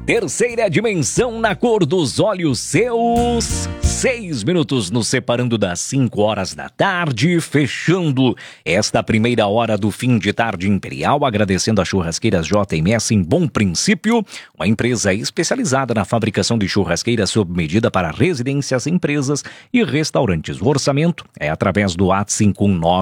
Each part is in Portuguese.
Terceira dimensão na cor dos olhos seus. 6 minutos nos separando das 5 horas da tarde, fechando esta primeira hora do fim de tarde imperial, agradecendo a Churrasqueiras JMS em Bom Princípio, uma empresa especializada na fabricação de churrasqueiras sob medida para residências, empresas e restaurantes. O orçamento é através do WhatsApp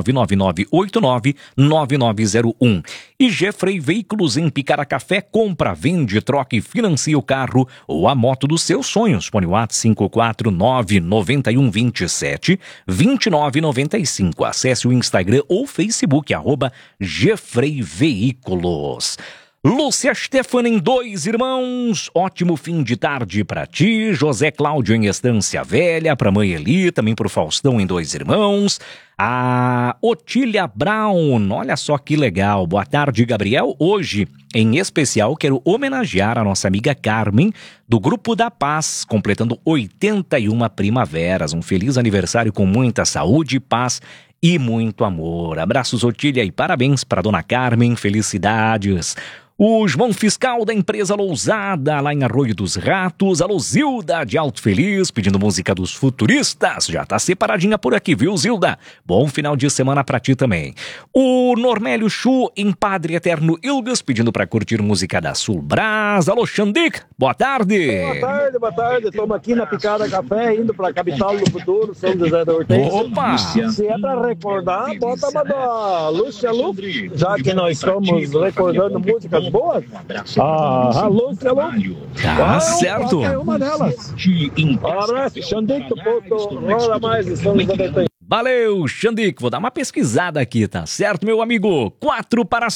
51999899901. E Jeffrey Veículos em Picaracafé, compra, vende, troca e financia o carro ou a moto dos seus sonhos. Põe o WhatsApp 54991272995. Acesse o Instagram ou Facebook, @Jeffrey Veículos. Lúcia Stefani em Dois Irmãos, ótimo fim de tarde pra ti. José Cláudio em Estância Velha, pra mãe Eli, também pro Faustão em Dois Irmãos. A Otília Brown, olha só que legal. Boa tarde, Gabriel. Hoje, em especial, quero homenagear a nossa amiga Carmen, do Grupo da Paz, completando 81 primaveras. Um feliz aniversário com muita saúde, paz e muito amor. Abraços, Otília, e parabéns para dona Carmen. Felicidades. O João Fiscal da empresa Lousada, lá em Arroio dos Ratos. Alô, Zilda de Alto Feliz, pedindo música dos Futuristas. Já tá separadinha por aqui, viu, Zilda? Bom final de semana pra ti também. O Normélio Chu em Padre Eterno Ilgas, pedindo pra curtir música da Sulbras. Alô, Xandic, boa tarde. Boa tarde. Estamos aqui na Picada Café, indo pra capital do futuro, São José da Hortência. Opa! Se é pra recordar, bota uma da Lúcia Lu, já que nós estamos recordando músicas boas. A Lúcia Lu. Tá certo. É uma delas. Abraço, Xandic, do Porto, rola mais de São José da Hortência. Valeu, Xandic. Vou dar uma pesquisada aqui, tá certo, meu amigo? 4 para